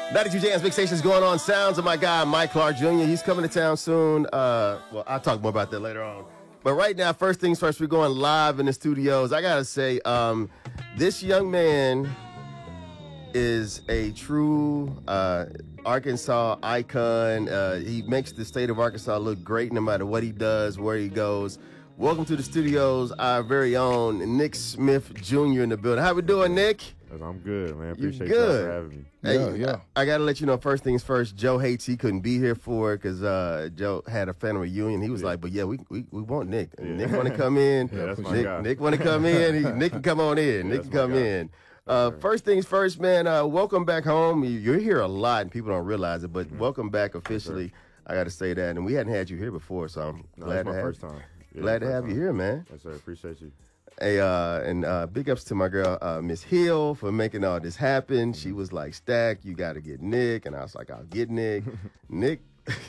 92 Jams Big Station's going on. Sounds of my guy Mike Clark Jr. He's coming to town soon. Well, I'll talk more about that later on. But right now, first things first, we're going live in the studios. I gotta say, this young man is a true Arkansas icon. He makes the state of Arkansas look great no matter what he does, where he goes. Welcome to the studios, our very own Nick Smith Jr. in the building. How we doing, Nick? I'm good, man. Appreciate you for having me. Hey, I got to let you know, first things first, Joe hates he couldn't be here for it because Joe had a family reunion. He was like, but we want Nick. Yeah. Nick want to come in. Yeah, that's my guy. Nick want to come in. Nick can come on in. Nick can come in. First things first, man, welcome back home. You're here a lot and people don't realize it, but welcome back officially. I got to say that. And we hadn't had you here before, so I'm glad to have first time. Yeah, glad to have you here, man. Yes, sir. Appreciate you. Hey, and big ups to my girl, Miss Hill, for making all this happen. She was like, Stack, you got to get Nick. And I was like, I'll get Nick. Nick,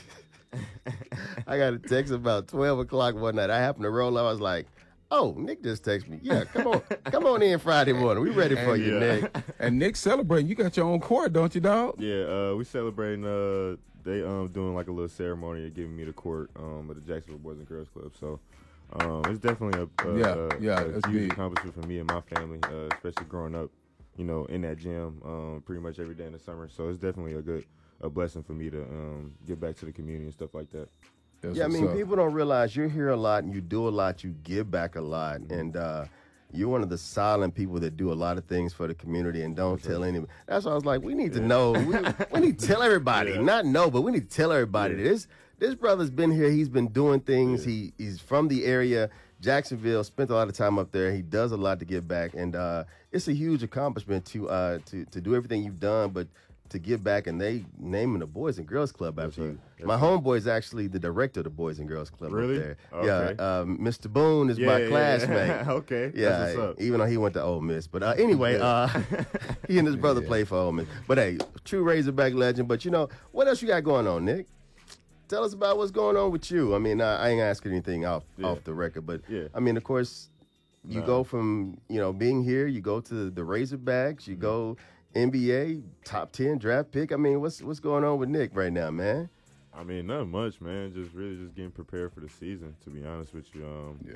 I got a text about 12 o'clock one night. I happened to roll up. I was like, oh, Nick just texted me. Yeah, come on in Friday morning. We ready for you, Nick. And Nick celebrating. You got your own court, don't you, dog? Yeah, we celebrating. They doing like a little ceremony of giving me the court at the Jacksonville Boys and Girls Club. So it's definitely a huge accomplishment for me and my family, especially growing up, in that gym pretty much every day in the summer. So it's definitely a blessing for me to get back to the community and stuff like that. Yeah, I mean, people don't realize you're here a lot and you do a lot, you give back a lot, and you're one of the silent people that do a lot of things for the community and don't tell anybody. That's why I was like, we need to know. We need to tell everybody. Not know, but we need to tell everybody. This brother's been here. He's been doing things. He's from the area, Jacksonville, spent a lot of time up there. He does a lot to give back, and it's a huge accomplishment to do everything you've done, but to give back, and they naming the Boys and Girls Club after you. My homeboy is actually the director of the Boys and Girls Club really? up there. Okay. Yeah, Mr. Boone is my classmate. Okay. Yeah, that's what's up. Even though he went to Ole Miss. But anyway, he and his brother play for Ole Miss. But hey, true Razorback legend. But what else you got going on, Nick? Tell us about what's going on with you. I mean, I ain't asking anything off the record, but I mean, of course, you go from being here, you go to the Razorbacks, you go NBA top 10 draft pick. I mean, what's going on with Nick right now, man? I mean, not much, man. Just getting prepared for the season. To be honest with you,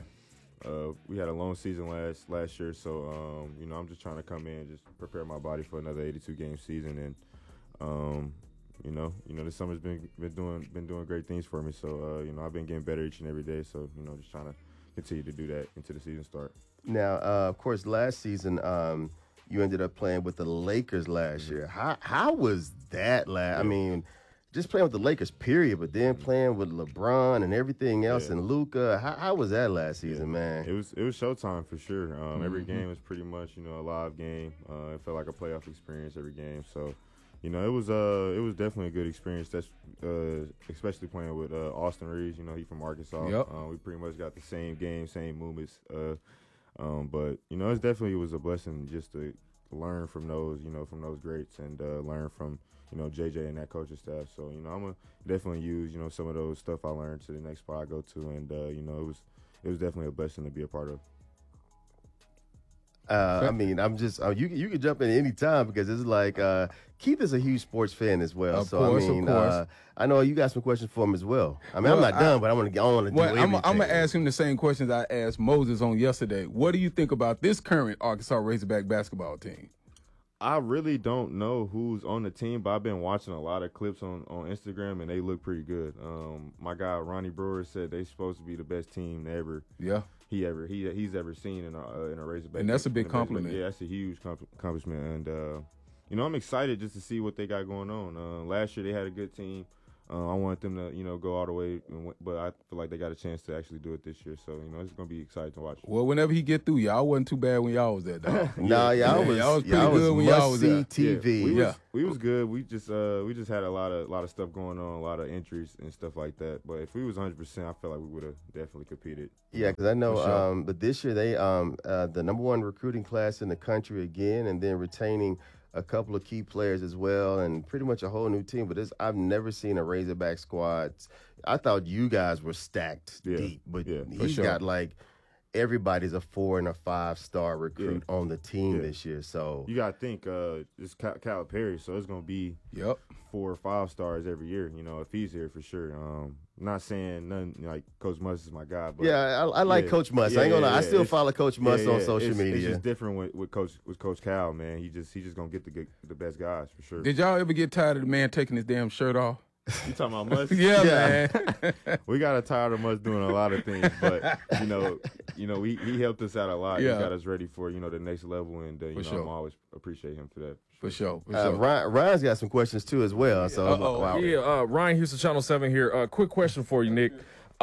we had a long season last year, so I'm just trying to come in and just prepare my body for another 82 game season, and this summer's been doing great things for me. So I've been getting better each and every day. So just trying to continue to do that until the season start. Now, of course, last season. You ended up playing with the Lakers last year. How was that I mean, just playing with the Lakers, period, but then playing with LeBron and everything else and Luka. How was that last season, man? It was showtime for sure. Every game was pretty much a live game. It felt like a playoff experience every game. So it was definitely a good experience. That's especially playing with Austin Reeves. He from Arkansas. Yep. We pretty much got the same game, same movements. But it definitely was a blessing just to learn from those greats and learn from JJ and that coaching staff. So I'm gonna definitely use some of those stuff I learned to the next spot I go to, and it was definitely a blessing to be a part of. I mean, I'm just you can jump in any time because it's like Keith is a huge sports fan as well. Of course. I know you got some questions for him as well. I mean, I'm not done, but I want to do everything. I'm gonna ask him the same questions I asked Moses on yesterday. What do you think about this current Arkansas Razorback basketball team? I really don't know who's on the team, but I've been watching a lot of clips on Instagram, and they look pretty good. My guy Ronnie Brewer said they're supposed to be the best team ever. Yeah. He's ever seen in a Razorback. And that's a big compliment. Yeah, that's a huge accomplishment. And I'm excited just to see what they got going on. Last year they had a good team. I want them to go all the way, but I feel like they got a chance to actually do it this year. So it's gonna be exciting to watch. Well, whenever he get through, y'all wasn't too bad when y'all was there, dog. y'all was pretty good when y'all was there. TV. We was good. We just had a lot of stuff going on, a lot of injuries and stuff like that. But if we was 100%, I feel like we would have definitely competed. Yeah, because I know. Sure. But this year they the number one recruiting class in the country again, and then retaining a couple of key players as well, and pretty much a whole new team. But I've never seen a Razorback squad. I thought you guys were stacked deep, but he's got like everybody's a 4 and a 5-star recruit on the team this year. So you got to think it's Calipari, so it's going to be 4 or 5 stars every year, you know, if he's here for sure. Not saying nothing like Coach Muss is my guy, but I like Coach Muss. I ain't gonna lie. I still follow Coach Muss on social media. It's just different with Coach Cal, man. He just gonna get the best guys for sure. Did y'all ever get tired of the man taking his damn shirt off? You talking about Muss? Man. We got tired of Muss doing a lot of things, but you know, he helped us out a lot. Yeah. He got us ready for the next level, and you know, I'm always appreciate him for that. For sure. Ryan's got some questions too as well. So Ryan Houston, Channel 7 here. Quick question for you, Nick.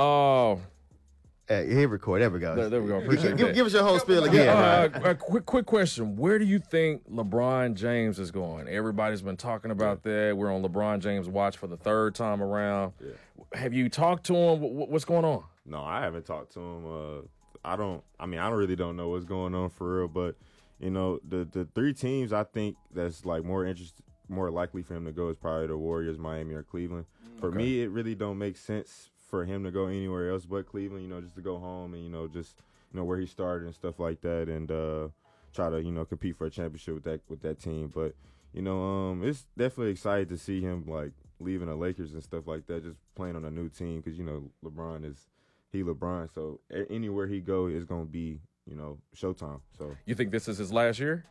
Hit record. There we go. There we go. Appreciate that. Give us your whole spiel again. Quick question. Where do you think LeBron James is going? Everybody's been talking about that. We're on LeBron James watch for the 3rd time around. Yeah. Have you talked to him? What's going on? No, I haven't talked to him. I really don't know what's going on for real. But you know, the 3 teams I think that's like more likely for him to go is probably the Warriors, Miami, or Cleveland. For me, it really don't make sense for him to go anywhere else but Cleveland, you know, just to go home and, just where he started and stuff like that, and try to, compete for a championship with that team. But, it's definitely exciting to see him, like, leaving the Lakers and stuff like that, just playing on a new team because, LeBron is LeBron. So anywhere he go is going to be, showtime. So you think this is his last year?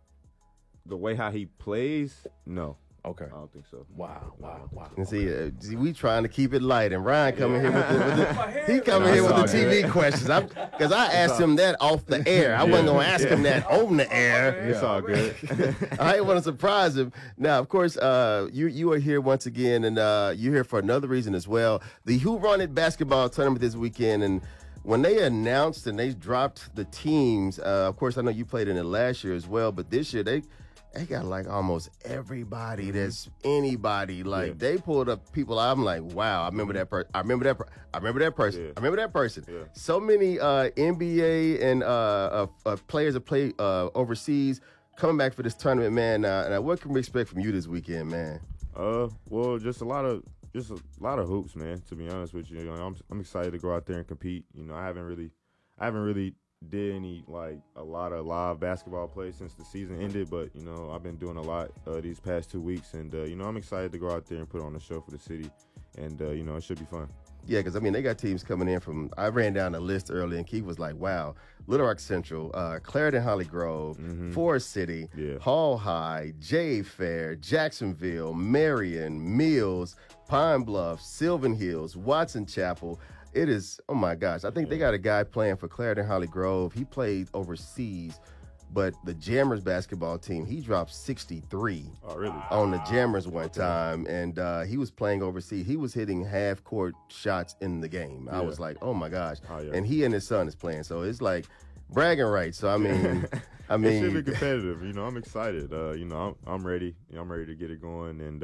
The way how he plays, no. Okay. I don't think so. Wow. And see, we trying to keep it light, and Ryan coming here with the TV questions. Because I asked him that off the air. I wasn't going to ask him that on the air. It's all good. I didn't want to surprise him. Now, of course, you are here once again, and you're here for another reason as well. The Who Run It basketball tournament this weekend, and when they announced and they dropped the teams, of course, I know you played in it last year as well, but this year they got like almost everybody that's anybody. Like they pulled up people. I'm like, wow, I remember that person. I remember that person. Yeah. I remember that person. Yeah. So many NBA and players that play overseas coming back for this tournament, man. Now, what can we expect from you this weekend, man? Well, just a lot of hoops, man. To be honest with you, I'm excited to go out there and compete. I haven't really did any a lot of live basketball play since the season ended, but I've been doing a lot these past 2 weeks, and I'm excited to go out there and put on a show for the city, and it should be fun. Yeah, because they got teams coming in from. I ran down the list early, and Keith was like, "Wow, Little Rock Central, Clarendon, Holly Grove, Forest City, Hall High, Jay Fair, Jacksonville, Marion, Mills, Pine Bluff, Sylvan Hills, Watson Chapel." It is, oh my gosh. I think they got a guy playing for Clarendon Holly Grove. He played overseas, but the Jammers basketball team, he dropped 63 on the Jammers one time, and he was playing overseas. He was hitting half-court shots in the game. I was like, oh my gosh. And he and his son is playing, so it's like bragging rights. So, I mean, it should be competitive. I'm excited. I'm ready. I'm ready to get it going, and,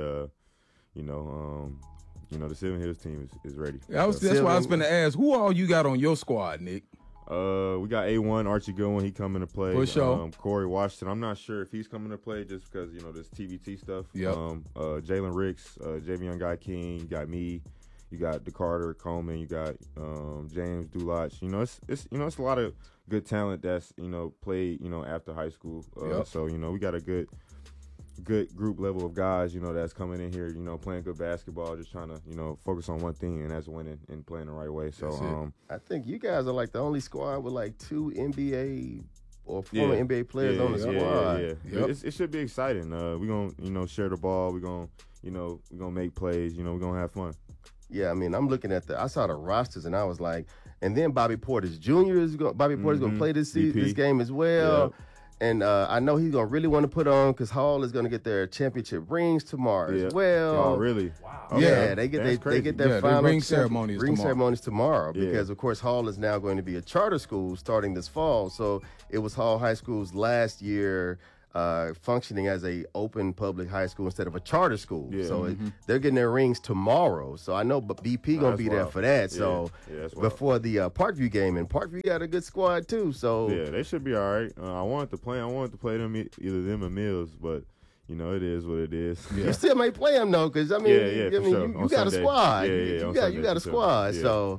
the Sylvan Hills team is ready. That's why I was going to ask, who all you got on your squad, Nick? We got A1, Archie Goodwin, he coming to play. For sure. Corey Washington, I'm not sure if he's coming to play just because, this TBT stuff. Yep. Jalen Ricks, Javion Guy King, you got me, you got DeCarter Coleman, you got James Dulach. It's a lot of good talent that's, played, after high school. So, we got a good group level of guys, that's coming in here, playing good basketball, just trying to, focus on one thing, and that's winning and playing the right way. So I think you guys are like the only squad with like 2 NBA or former NBA players on the squad. Yeah. It should be exciting. We're gonna, share the ball. We're gonna make plays. We're gonna have fun. Yeah, I mean, I'm looking at I saw the rosters, and I was like, and then Bobby Portis Jr. is gonna play this game as well. Yeah. And I know he's going to really want to put on because Hall is going to get their championship rings tomorrow as well. Oh, really? Wow. Yeah, they get their final ring ceremonies tomorrow because, of course, Hall is now going to be a charter school starting this fall. So it was Hall High School's last year functioning as a open public high school instead of a charter school. Yeah. So they're getting their rings tomorrow. So I know BP going to be there for that. So before the Parkview game, and Parkview got a good squad too. So yeah, they should be all right. I wanted to play them, either them or Mills, but it is what it is. Yeah. You still may play them though, because I mean, you got a squad. Yeah, you got a squad. Sure. So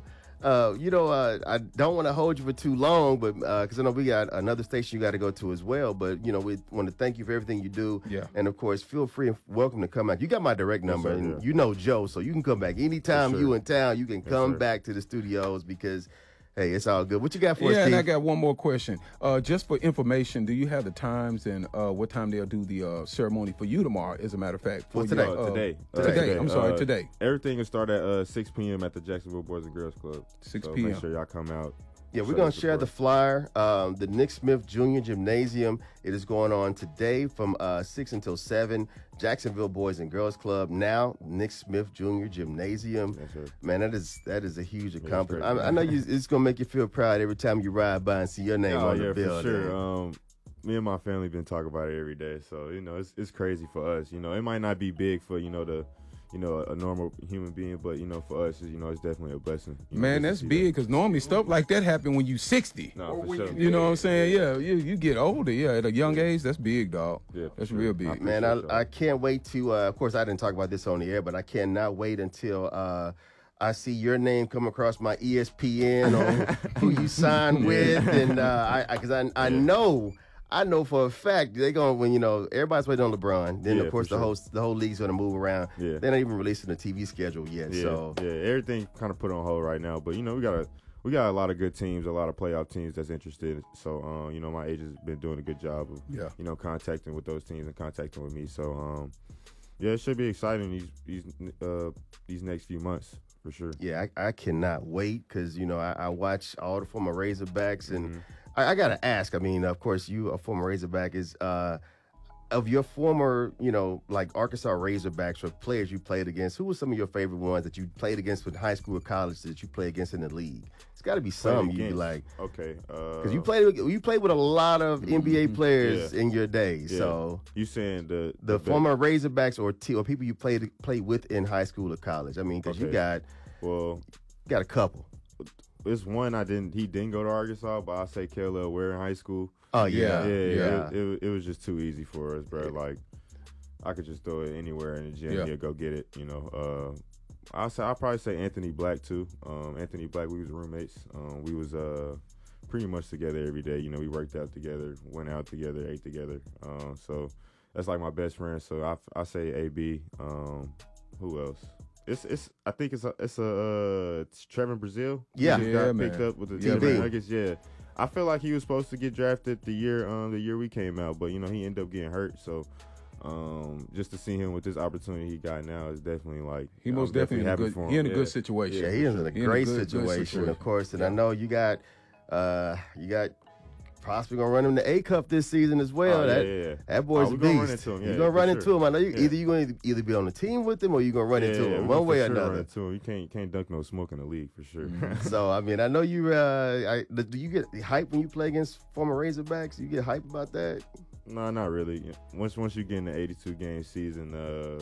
I don't want to hold you for too long, but because I know we got another station you got to go to as well. But we want to thank you for everything you do. Yeah. And of course, feel free and welcome to come back. You got my direct number, sir, and yeah. you know Joe, so you can come back anytime Yes, sir. you in town. You can come sir. back to the studios because, hey, it's all good. What you got for us, Yeah, and Keith? I got one more question. Just for information, do you have the times and what time they'll do the ceremony for you tomorrow, as a matter of fact? Well, for today. you, Today. I'm sorry, today. Everything will start at 6 p.m. at the Jacksonville Boys and Girls Club. 6 so p.m. Make sure y'all come out. Yeah, we're show going your to share the support. flyer. The Nick Smith Jr. Gymnasium. It is going on today from 6 until 7. Jacksonville Boys and Girls Club. Now, Nick Smith Jr. Gymnasium. Yes, sir. Man, that is a huge it's accomplishment. great. I know it's going to make you feel proud every time you ride by and see your name on the for building. sure. Me and my family been talking about it every day, so it's crazy for us. It might not be big for a normal human being, but for us, it's definitely a blessing. Man, that's big because normally stuff like that happen when you 60. No, for sure. You know what I'm saying? Yeah, you get older. Yeah, at a young age, that's big, dog. Yeah, That's for real sure. big. Man, I can't wait to, of course, I didn't talk about this on the air, but I cannot wait until I see your name come across my ESPN on who you signed with. And because I know for a fact they're going when everybody's waiting on LeBron. Then Yeah, of course for the whole league's going to move around. Yeah. They're not even releasing the TV schedule yet. Yeah, So everything kind of put on hold right now. But we got a lot of good teams, a lot of playoff teams that's interested. So my agent's been doing a good job of contacting with those teams and contacting with me. So it should be exciting these next few months for sure. yeah, I cannot wait because I watch all the former Razorbacks and I got to ask. I mean, of course, you a former Razorback is. Of your former, like Arkansas Razorbacks or players you played against, who were some of your favorite ones that you played against in high school or college that you played against in the league? It's got to be some you'd be like, okay, because you played with a lot of NBA players in your day. Yeah. So you saying the former Razorbacks or people you played with in high school or college? I mean, because you got a couple. It's one he didn't go to Arkansas, but I say Kayla Ware in high school. Oh yeah. It was just too easy for us, bro. Like I could just throw it anywhere in the gym, he'll go get it. I'll probably say Anthony Black too. Anthony Black, we was roommates. We was pretty much together every day. We worked out together, went out together, ate together. So that's like my best friend. So I say AB. Who else? I think it's Trevor Brazile. Yeah. He just got picked up with the Denver Nuggets. Yeah. I feel like he was supposed to get drafted the year we came out, but he ended up getting hurt. So just to see him with this opportunity he got now is definitely like he most definitely happy for him. He in a good situation. Yeah, he is in a great situation, of course. And I know you got possibly gonna run him the A Cup this season as well. That boy's a beast. Gonna run into him. You're gonna run into him. I know either you're gonna either be on the team with him or you're gonna run into him one way or another. Run into him. You can't dunk no smoke in the league for sure. So I mean, I know you. Do you get hype when you play against former Razorbacks? You get hype about that? No, not really. Once you get in the 82 game season,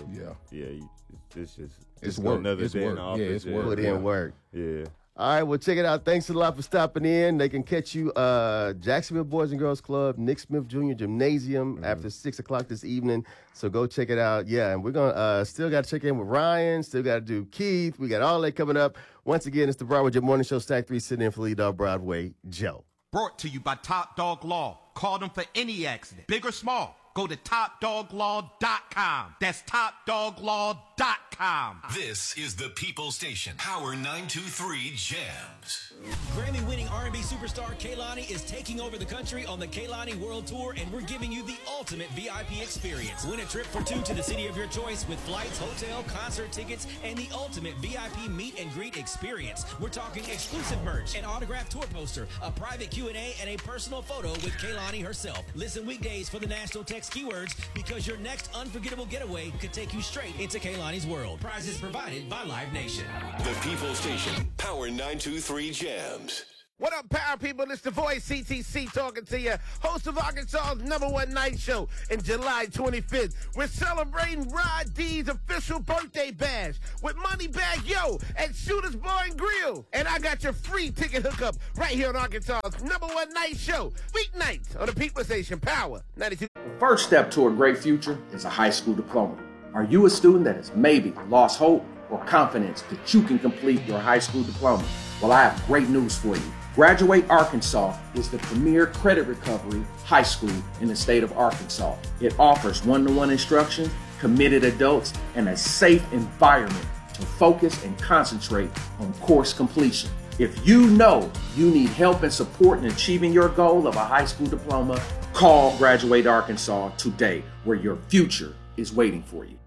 it's work. Another it's day work. in the office. It's work. Put in work. Yeah. All right, well, check it out. Thanks a lot for stopping in. They can catch you Jacksonville Boys and Girls Club, Nick Smith Jr. Gymnasium after 6 o'clock this evening. So go check it out. Yeah, and we're going to still got to check in with Ryan, still got to do Keith. We got all that coming up. Once again, it's the Broadway Jet Morning Show, Stack 3, sitting in for Lead Dog Broadway, Joe. Brought to you by Top Dog Law. Call them for any accident, big or small. Go to TopDogLaw.com. That's TopDogLaw.com. This is the People Station. Power 923 Jams. Grammy-winning R&B superstar Kehlani is taking over the country on the Kehlani World Tour, and we're giving you the ultimate VIP experience. Win a trip for two to the city of your choice with flights, hotel, concert tickets, and the ultimate VIP meet and greet experience. We're talking exclusive merch, an autographed tour poster, a private Q&A, and a personal photo with Kehlani herself. Listen weekdays for the national text keywords, because your next unforgettable getaway could take you straight into Kehlani's world. Prizes provided by Live Nation. The People Station. Power 923 Jams. What up, power people? It's the voice, CTC, talking to you. Host of Arkansas's #1 night show in July 25th. We're celebrating Rod D's official birthday bash with Moneybag Yo at Shooter's Bar and Grill. And I got your free ticket hookup right here on Arkansas's #1 night show. Weeknights on the People Station, Power 92. The first step to a great future is a high school diploma. Are you a student that has maybe lost hope or confidence that you can complete your high school diploma? Well, I have great news for you. Graduate Arkansas is the premier credit recovery high school in the state of Arkansas. It offers one-to-one instruction, committed adults, and a safe environment to focus and concentrate on course completion. If you know you need help and support in achieving your goal of a high school diploma, call Graduate Arkansas today, where your future is waiting for you.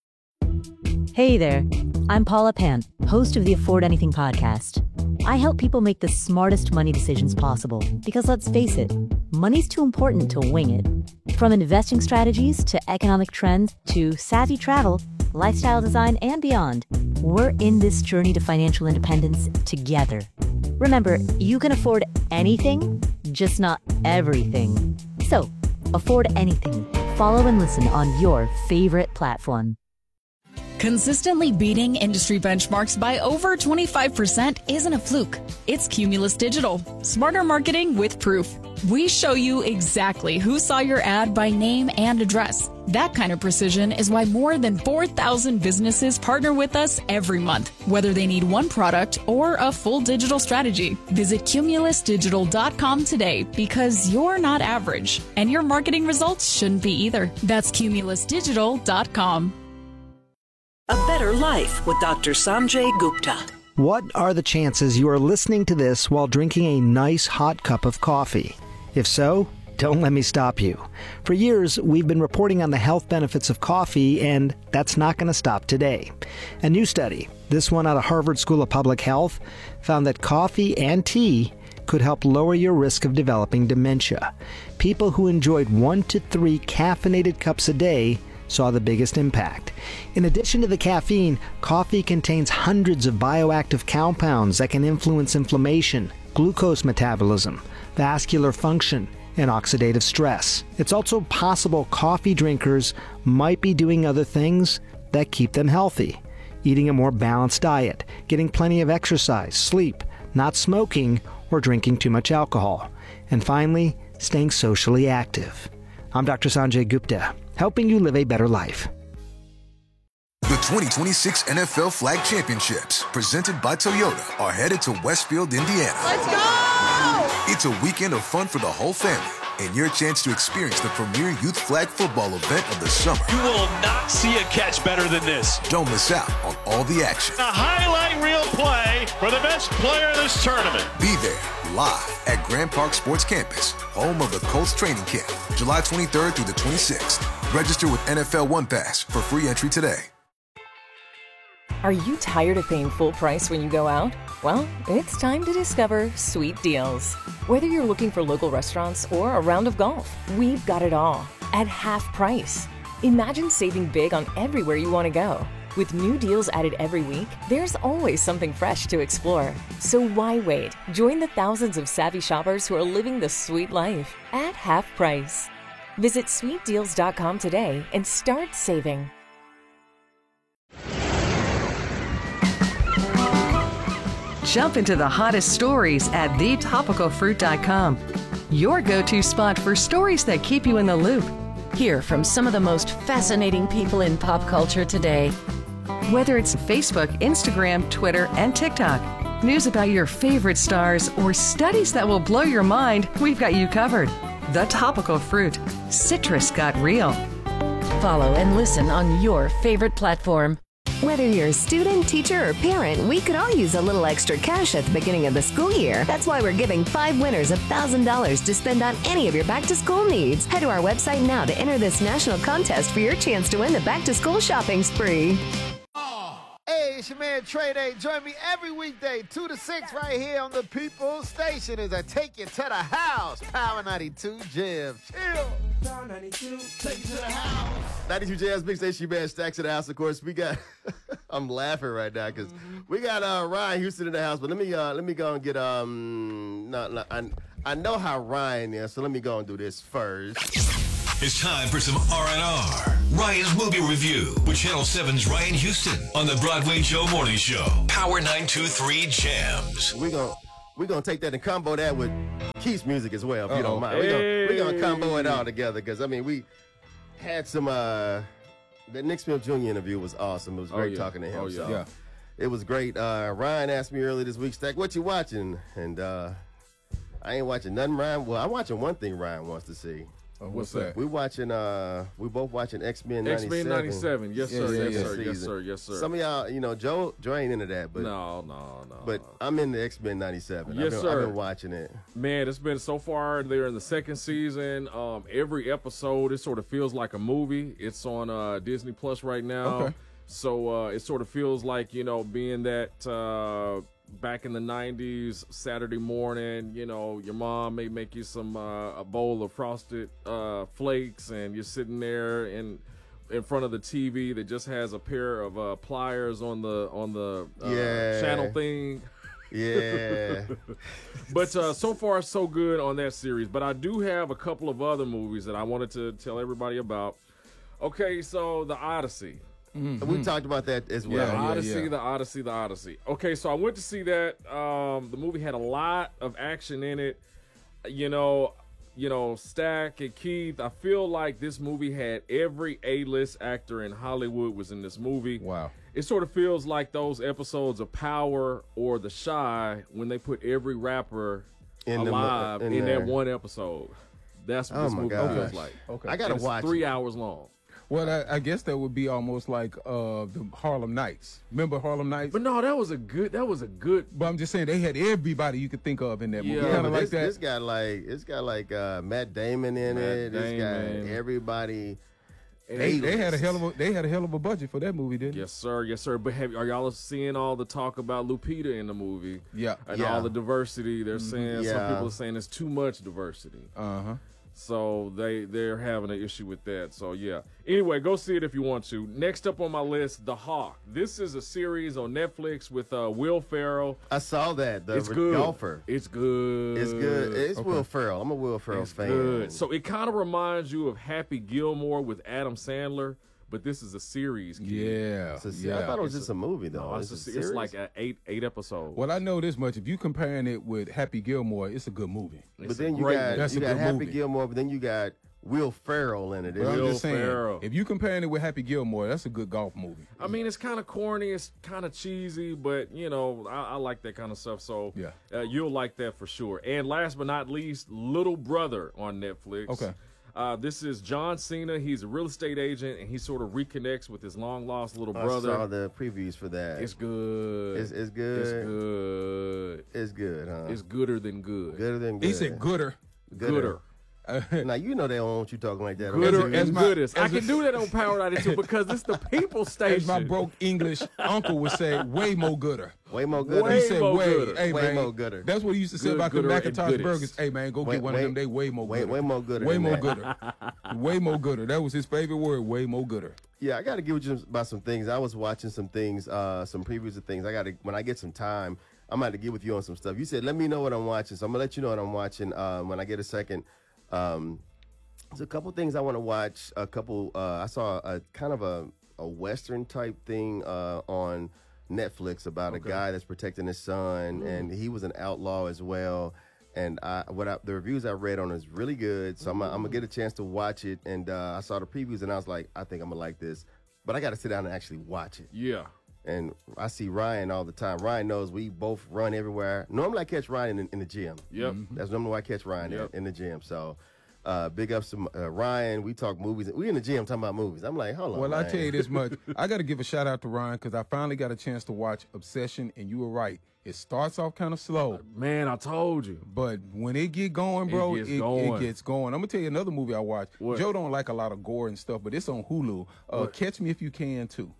Hey there, I'm Paula Pant, host of the Afford Anything podcast. I help people make the smartest money decisions possible because, let's face it, money's too important to wing it. From investing strategies to economic trends to savvy travel, lifestyle design, and beyond, we're in this journey to financial independence together. Remember, you can afford anything, just not everything. So, afford anything. Follow and listen on your favorite platform. Consistently beating industry benchmarks by over 25% isn't a fluke. It's Cumulus Digital. Smarter marketing with proof. We show you exactly who saw your ad by name and address. That kind of precision is why more than 4,000 businesses partner with us every month, whether they need one product or a full digital strategy. Visit cumulusdigital.com today because you're not average, and your marketing results shouldn't be either. That's cumulusdigital.com. A Better Life with Dr. Sanjay Gupta. What are the chances you are listening to this while drinking a nice hot cup of coffee? If so, don't let me stop you. For years, we've been reporting on the health benefits of coffee, and that's not going to stop today. A new study, this one out of Harvard School of Public Health, found that coffee and tea could help lower your risk of developing dementia. People who enjoyed 1 to 3 caffeinated cups a day saw the biggest impact. In addition to the caffeine, coffee contains hundreds of bioactive compounds that can influence inflammation, glucose metabolism, vascular function, and oxidative stress. It's also possible coffee drinkers might be doing other things that keep them healthy. Eating a more balanced diet, getting plenty of exercise, sleep, not smoking, or drinking too much alcohol. And finally, staying socially active. I'm Dr. Sanjay Gupta, helping you live a better life. The 2026 NFL Flag Championships, presented by Toyota, are headed to Westfield, Indiana. Let's go! It's a weekend of fun for the whole family and your chance to experience the premier youth flag football event of the summer. You will not see a catch better than this. Don't miss out on all the action. A highlight reel play for the best player in this tournament. Be there live at Grand Park Sports Campus, home of the Colts training camp, July 23rd through the 26th. Register with NFL One Pass for free entry today. Are you tired of paying full price when you go out? Well, it's time to discover Sweet Deals. Whether you're looking for local restaurants or a round of golf, we've got it all at half price. Imagine saving big on everywhere you want to go. With new deals added every week, there's always something fresh to explore. So why wait? Join the thousands of savvy shoppers who are living the sweet life at half price. Visit sweetdeals.com today and start saving. Jump into the hottest stories at thetopicalfruit.com. Your go-to spot for stories that keep you in the loop. Hear from some of the most fascinating people in pop culture today. Whether it's Facebook, Instagram, Twitter, and TikTok, news about your favorite stars, or studies that will blow your mind, we've got you covered. The Topical Fruit. Citrus got real. Follow and listen on your favorite platform. Whether you're a student, teacher, or parent, we could all use a little extra cash at the beginning of the school year. That's why we're giving 5 winners $1,000 to spend on any of your back-to-school needs. Head to our website now to enter this national contest for your chance to win the back-to-school shopping spree. Hey, it's your man Trey Day. Join me every weekday, 2 to 6, right here on the People's Station as I take you to the house. Power 92 Jams. Chill. Power 92, take you to the house. 92 Jams, big station, man. Stacks to the house, of course. We got, I'm laughing right now because we got Ryan Houston in the house. But let me go and get, I know how Ryan is, so let me go and do this first. It's time for some R&R. Ryan's Movie Review with Channel 7's Ryan Houston on the Broadway Joe Morning Show. Power 923 Jams. We're gonna take that and combo that with Keith's music as well, if you don't mind. We're gonna combo it all together because I mean we had some The Nick Smith Jr. interview was awesome. It was great talking to him. So it was great. Ryan asked me earlier this week, Stack, what you watching? And I ain't watching nothing, Ryan. Well, I'm watching one thing Ryan wants to see. What's that? We both watching X-Men 97. X-Men 97. Yes, sir. Yeah, yes, yeah. sir. Yes, sir. Yes, sir. Some of y'all, Joe ain't into that, but no. But I'm into X-Men 97. Yes, sir. I've been watching it. Man, it's been so far. They're in the second season. Every episode, it sort of feels like a movie. It's on Disney Plus right now. Okay. So it sort of feels like, being that back in the 90s, Saturday morning, your mom may make you some a bowl of frosted flakes, and you're sitting there in front of the TV that just has a pair of pliers on the channel thing. Yeah. But so far, so good on that series. But I do have a couple of other movies that I wanted to tell everybody about. Okay, so The Odyssey. Mm-hmm. We talked about that as well. The Odyssey. Okay, so I went to see that. The movie had a lot of action in it. Stack and Keith, I feel like this movie had every A-list actor in Hollywood was in this movie. Wow. It sort of feels like those episodes of Power or The Chi when they put every rapper alive in that one episode. That's what this movie feels like. Okay. I gotta watch 3 hours long. Well, I guess that would be almost like the Harlem Nights. Remember Harlem Nights? But no, that was a good. But I'm just saying they had everybody you could think of in that movie. Yeah, Kind of like that. It's got Matt Damon in it. It's got everybody. They had a hell of a budget for that movie, didn't they? Yes, sir. Yes, sir. But are y'all seeing all the talk about Lupita in the movie? Yeah. And all the diversity they're saying. Some people are saying there's too much diversity. So they're having an issue with that. So yeah. Anyway, go see it if you want to. Next up on my list, The Hawk. This is a series on Netflix with Will Ferrell. I saw that. It's good. Golfer. It's good. It's good. It's Will Ferrell. I'm a Will Ferrell fan. Good. So it kind of reminds you of Happy Gilmore with Adam Sandler. But this is a series, kid. Yeah. I thought it was just a movie, though. No, it's like an eight episode. Well, I know this much. If you comparing it with Happy Gilmore, it's a good movie. But then you got Happy Gilmore, but then you got Will Ferrell in it. But I'm just saying, if you comparing it with Happy Gilmore, that's a good golf movie. I mean, it's kind of corny, it's kind of cheesy, but I like that kind of stuff. So you'll like that for sure. And last but not least, Little Brother on Netflix. Okay. This is John Cena. He's a real estate agent, and he sort of reconnects with his long-lost little brother. I saw the previews for that. It's good. It's good. It's good. It's good, huh? It's gooder than good. Gooder than good. He said gooder. Gooder. Now, you know they don't want you talking like that. Gooder and goodest. I can do that on Power 92 because it's the people station. As my broke English uncle would say, way more gooder. Way more gooder. He said gooder. Hey, way man, more gooder. That's what he used to say about the McIntosh burgers. Hey, man, go get one of them. They way more gooder. Way more gooder. Way more gooder. Way more gooder. That was his favorite word, way more gooder. Yeah, I got to give you about some things. I was watching some things, some previews of things. When I get some time, I'm going to get with you on some stuff. You said, let me know what I'm watching. So I'm going to let you know what I'm watching when I get a second. There's a couple things I want to watch. I saw a kind of a Western type thing on Netflix about a guy that's protecting his son, and he was an outlaw as well. And the reviews I read on it is really good, so I'm gonna get a chance to watch it. And I saw the previews, and I was like, I think I'm gonna like this, but I got to sit down and actually watch it. Yeah. And I see Ryan all the time. Ryan knows we both run everywhere. Normally I catch Ryan in the gym. Yep. That's normally why I catch Ryan in the gym. So. Big ups to Ryan. We talk movies. We in the gym talking about movies. I'm like, hold on. Well, I tell you this much. I got to give a shout out to Ryan because I finally got a chance to watch Obsession, and you were right. It starts off kind of slow. Man, I told you. But when it get going, bro, it gets going. I'm going to tell you another movie I watched. What? Joe don't like a lot of gore and stuff, but it's on Hulu. Catch Me If You Can, too.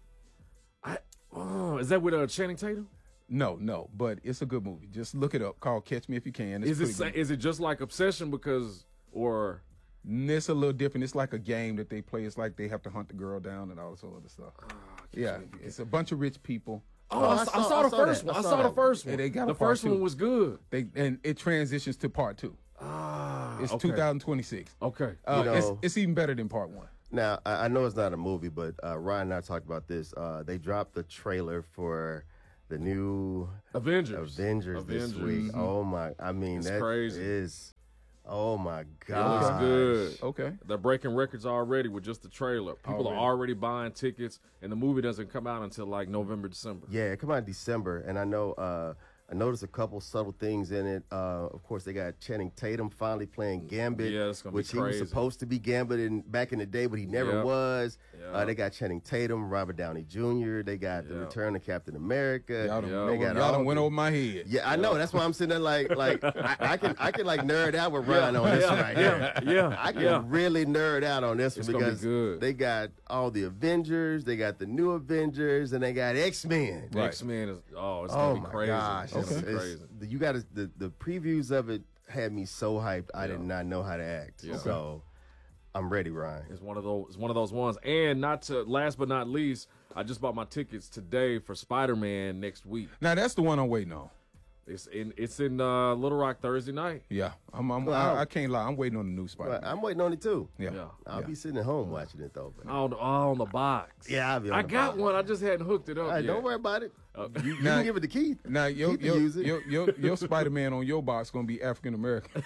Is that with Channing Tatum? No, but it's a good movie. Just look it up. Called Catch Me If You Can. It's is it just like Obsession because... Or it's a little different. It's like a game that they play. It's like they have to hunt the girl down and all this other stuff. It's a bunch of rich people. I saw the first one. I saw the first one. They got the first one was good. And it transitions to part 2. It's 2026. Okay. It's even better than part 1. Now, I know it's not a movie, but Ryan and I talked about this. They dropped the trailer for the new Avengers this week. Oh, my. I mean, it's that crazy. is... Oh my It God. looks good. Okay. They're breaking records already with just the trailer. People are already buying tickets, and the movie doesn't come out until like November, December. Yeah, it come out in December, and I know I noticed a couple subtle things in it. Of course, they got Channing Tatum finally playing Gambit, Yeah, it's gonna be which he was crazy. supposed to be Gambit back in the day, but he never Yep. was. Yep. They got Channing Tatum, Robert Downey Jr. They got the return of Captain America. Y'all They got done all went the- over my head. Yeah, I know. That's why I'm sitting there like I can like nerd out with Ryan on this one right here. Yeah, I can really nerd out on this It's one gonna be because good. they got all the Avengers, they got the new Avengers, and they got X-Men. X-Men is it's Oh gonna be my crazy. gosh! It's gonna be It's- crazy. you got the previews of it had me so hyped. I did not know how to act. Yeah. So I'm ready, Ryan. It's one of those ones. And last but not least, I just bought my tickets today for Spider-Man next week. Now that's the one I'm waiting on. It's in Little Rock Thursday night. Yeah, I can't lie. I'm waiting on the new Spider-Man. Well, I'm waiting on it too. Yeah. I'll be sitting at home watching it though. But On the box. Yeah, I'll be on I the got box. one. I just hadn't hooked it up Hey, yet. don't worry about it. You Now- can give it to Keith. Now Keith can use it. your Spider-Man on your box gonna be African American.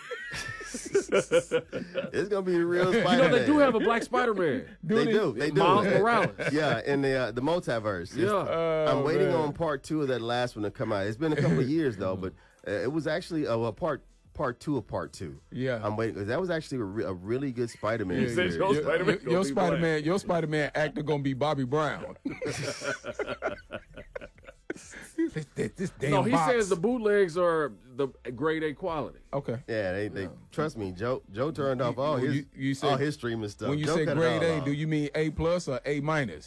It's gonna be the real Spider-Man. You know they do have a black Spider-Man. They do. Miles Morales. Yeah, in the multiverse. Yeah. I'm waiting on part 2 of that last one to come out. It's been a couple of years though, but it was actually part 2 of part 2. Yeah. I'm waiting because that was actually a really good Spider-Man. Yeah, series. your Spider-Man actor gonna be Bobby Brown. this damn No, he box. says the bootlegs are the grade A quality. Okay. Yeah, they trust me. Joe turned off all When his you say- all his streaming stuff. When you Joe say cut it grade all A, off. do you mean A+ or A-?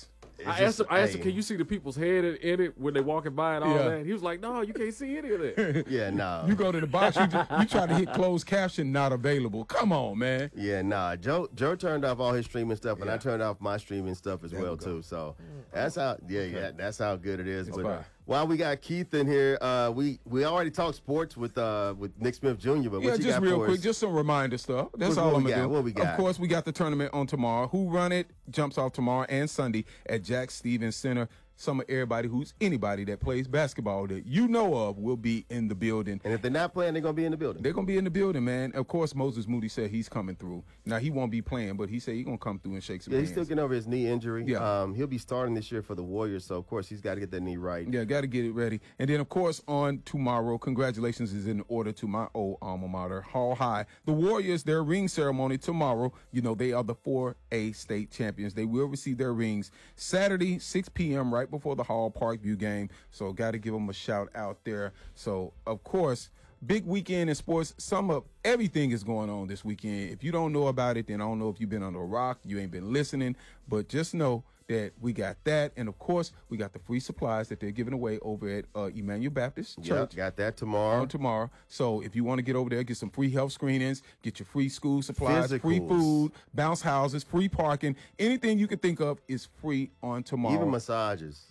I asked him, can you see the people's head in it when they walking by and all Yeah. that? He was like, no, you can't see any of that. Yeah, nah. You go to the box, you try to hit closed caption, not available. Come on, man. Yeah, nah. Joe turned off all his streaming stuff, and I turned off my streaming stuff as well too. So that's how. Yeah, that's how good it is. It's But fine. while we got Keith in here, we already talked sports with Nick Smith Jr. But Yeah, what you just got real for quick, us? just some reminder stuff. That's What all we I'm gonna got? do. What we got? Of course, we got the tournament on tomorrow. Who Run It jumps off tomorrow and Sunday at Jack Stevens Center. Some of anybody that plays basketball that you know of will be in the building. And if they're not playing, they're gonna be in the building. They're gonna be in the building, man. Of course, Moses Moody said he's coming through. Now he won't be playing, but he said he's gonna come through and shake some Yeah, hands. he's still getting over his knee injury. Yeah. He'll be starting this year for the Warriors, so of course he's got to get that knee right. Yeah, got to get it ready. And then, of course, on tomorrow, congratulations is in order to my old alma mater, Hall High. The Warriors, their ring ceremony tomorrow. You know, they are the 4A state champions. They will receive their rings Saturday, 6 p.m., right before the Hall Parkview game. So, got to give them a shout out there. So, of course, big weekend in sports. Everything is going on this weekend. If you don't know about it, then I don't know if you've been under a rock, you ain't been listening, but just know that we got that. And of course, we got the free supplies that they're giving away over at Emmanuel Baptist Church. Got that tomorrow. Tomorrow. So if you want to get over there, get some free health screenings, get your free school supplies, free Physicals. food, bounce houses, free parking. Anything you can think of is free on tomorrow. Even massages.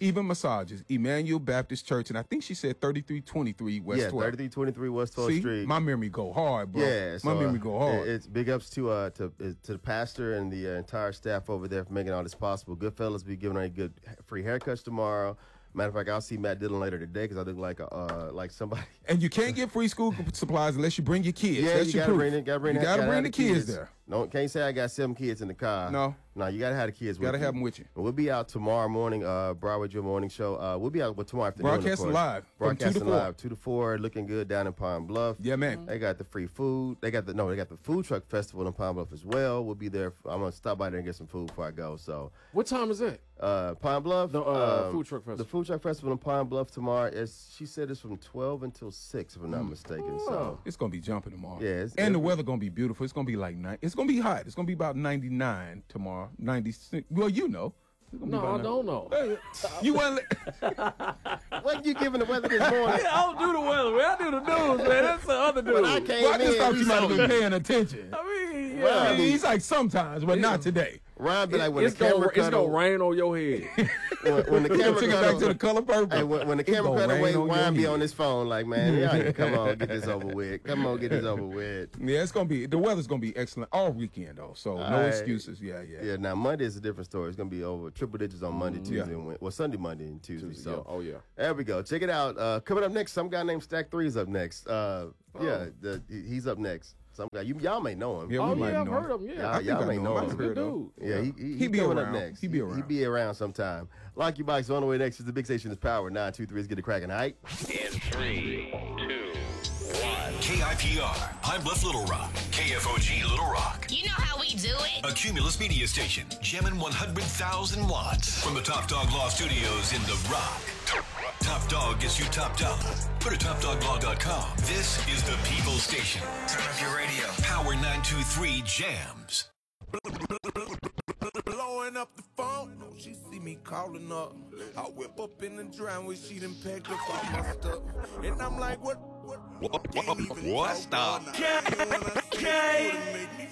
Emmanuel Baptist Church. And I think she said 3323 West 12th. 3323 West 12th See, Street. my memory go hard, bro. Yeah, my memory go hard. It's big ups to the pastor and the entire staff over there for making all this possible. Goodfellas be giving away good free haircuts tomorrow. Matter of fact, I'll see Matt Dillon later today because I look like somebody. And you can't get free school supplies unless you bring your kids. Yeah, That's you your gotta proof. bring it. Gotta bring you gotta bring the kids kids there. No, can't say I got 7 kids in the car. No, you gotta have the kids. Gotta have them with you. And we'll be out tomorrow morning. Broadway Joe Morning Show. We'll be out tomorrow afternoon. Broadcasting live from 2 to Broadcasting 4. live 2 to 4. Looking good down in Pine Bluff. Yeah, man. They got the free food. They got the food truck festival in Pine Bluff as well. We'll be there. I'm gonna stop by there and get some food before I go. So what time is it? Pine Bluff. The food truck festival. The food truck festival in Pine Bluff tomorrow. She said it's from 12 until 6, if I'm not mistaken. So it's gonna be jumping tomorrow. Yeah, and the weather gonna be beautiful. It's gonna be like it's gonna be hot. It's gonna be about 99 tomorrow. 96. Well, you know. No, I don't know. You want? What you giving the weather this morning? I don't do the weather, man. I do the news, man. That's the other dude. When I came I just in, thought we you might have saw been you. paying attention. I mean, Well, He's like sometimes, but not today. Ryan be like, when it's the camera gonna cut rain on your head. when the camera Took it cut back on- to the color purple. Hey, when the It's camera gonna cut away, rain on Ryan your be head. on his phone like, man, y'all come on, get this over with. Come on, get this over with. Yeah, it's gonna be the weather's gonna be excellent all weekend though. So no All right. excuses. Yeah. Yeah, now Monday is a different story. It's gonna be over triple digits on Monday, Tuesday, and Wednesday. Well, Sunday, Monday, and Tuesday. So, Oh yeah. there we go. Check it out. Coming up next, some guy named Stack 3 is up next. Yeah, he's up next. some guy. Y'all may know him. Yeah, Oh, we might yeah, I've know heard him. him. Yeah, Y'all may know him. Heard of him. Yeah, he be coming around. up next. He be around. He be around sometime. Lock your box on the way next. Is the big station is Power 923. Let's get it cracking. All right. In 3, 2, 1. KIPR, Pine Bluff, Little Rock. KFOG, Little Rock. You know how we do it. A Cumulus media station, jamming 100,000 watts. From the Top Dog Law Studios in The Rock. Top Dog gets you top dollar. Go to TopDogLaw.com. This is the People's Station. Turn up your radio. Power 923 jams. Blowing up the phone, no, she see me calling up. I whip up in the driveway, she done packed up all my stuff. And I'm like, what? Stop.